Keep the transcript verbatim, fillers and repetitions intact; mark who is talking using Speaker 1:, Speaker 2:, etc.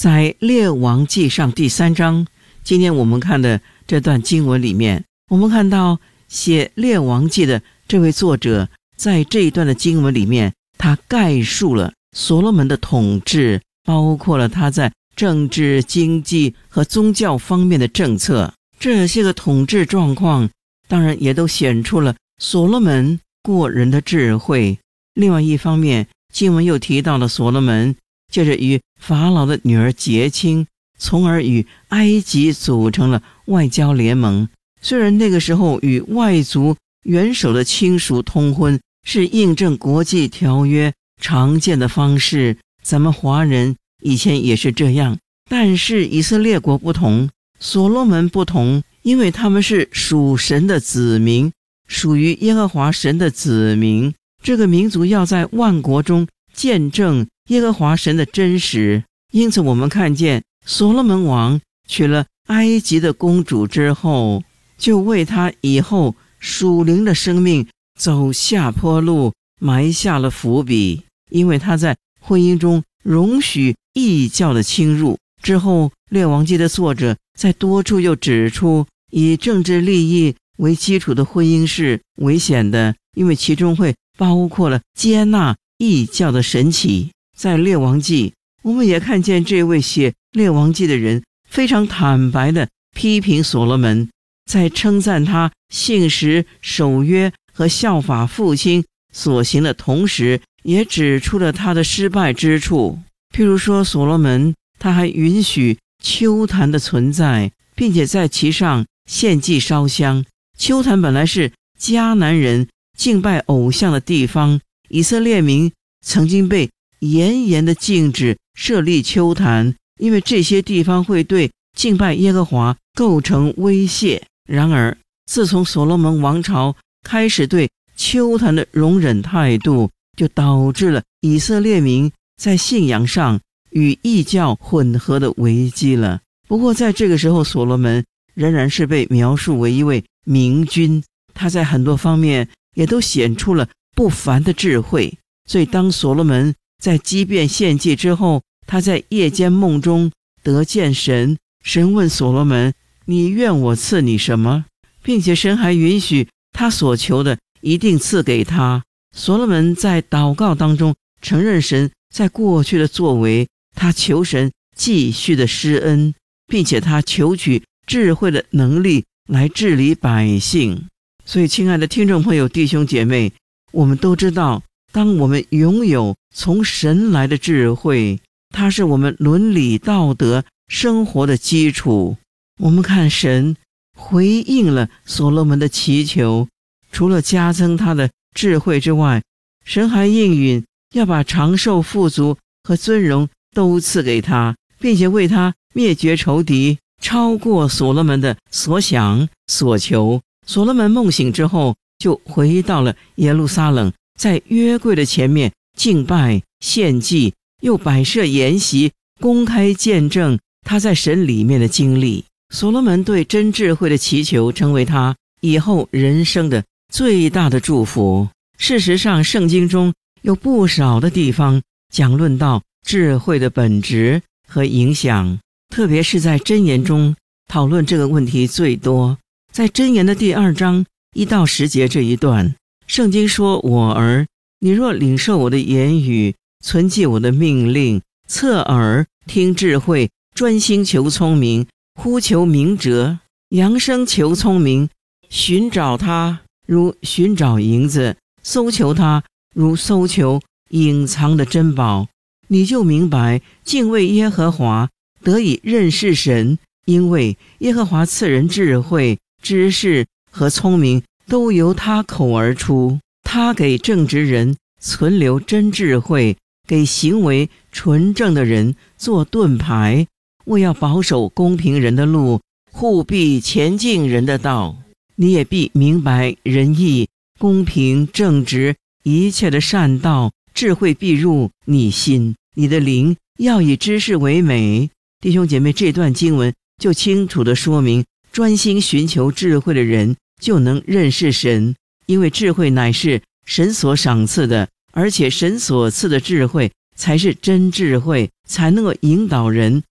Speaker 1: 在列王纪上第三章，今天我们看的这段经文里面，我们看到写列王纪的这位作者在这一段的经文里面，他概述了所罗门的统治，包括了他在政治、经济和宗教方面的政策。这些个统治状况当然也都显出了所罗门过人的智慧。另外一方面，经文又提到了所罗门借着与法老的女儿结亲，从而与埃及组成了外交联盟。虽然那个时候与外族元首的亲属通婚是印证国际条约常见的方式，咱们华人以前也是这样，但是以色列国不同，所罗门不同，因为他们是属神的子民，属于耶和华神的子民，这个民族要在万国中见证耶和华神的真实。因此我们看见所罗门王娶了埃及的公主之后，就为他以后属灵的生命走下坡路埋下了伏笔。因为他在婚姻中容许异教的侵入之后，列王纪的作者在多处又指出，以政治利益为基础的婚姻是危险的，因为其中会包括了接纳异教的神祇。在列王纪，我们也看见这位写列王纪的人非常坦白地批评所罗门，在称赞他信实、守约和效法父亲所行的同时，也指出了他的失败之处。譬如说，所罗门他还允许丘坛的存在，并且在其上献祭烧香。丘坛本来是迦南人敬拜偶像的地方，以色列民曾经被严严的禁止设立丘坛，因为这些地方会对敬拜耶和华构成威胁。然而自从所罗门王朝开始对丘坛的容忍态度，就导致了以色列民在信仰上与异教混合的危机了。不过在这个时候，所罗门仍然是被描述为一位明君，他在很多方面也都显出了不凡的智慧。所以当所罗门在祭奠献祭之后，他在夜间梦中得见神，神问所罗门，你愿我赐你什么？并且神还允许他所求的一定赐给他。所罗门在祷告当中承认神在过去的作为，他求神继续的施恩，并且他求取智慧的能力来治理百姓。所以亲爱的听众朋友、弟兄姐妹，我们都知道，当我们拥有从神来的智慧，它是我们伦理道德生活的基础。我们看神回应了所罗门的祈求，除了加增他的智慧之外，神还应允要把长寿、富足和尊荣都赐给他，并且为他灭绝仇敌，超过所罗门的所想所求。所罗门梦醒之后，就回到了耶路撒冷，在约柜的前面敬拜献祭，又摆设筵席，公开见证他在神里面的经历。所罗门对真智慧的祈求成为他以后人生的最大的祝福。事实上，圣经中有不少的地方讲论到智慧的本质和影响，特别是在箴言中讨论这个问题最多。在箴言的第二章一到十节这一段，圣经说，我儿，你若领受我的言语，存记我的命令，侧耳听智慧，专心求聪明，呼求明哲，扬声求聪明，寻找他如寻找银子，搜求他如搜求隐藏的珍宝，你就明白敬畏耶和华，得以认识神。因为耶和华赐人智慧、知识和聪明，都由他口而出。他给正直人存留真智慧，给行为纯正的人做盾牌，为要保守公平人的路，护庇前进人的道。你也必明白仁义、公平、正直一切的善道，智慧必入你心，你的灵要以知识为美。弟兄姐妹，这段经文就清楚地说明，专心寻求智慧的人就能认识神，因为智慧乃是神所赏赐的，而且神所赐的智慧才是真智慧，才能够引导人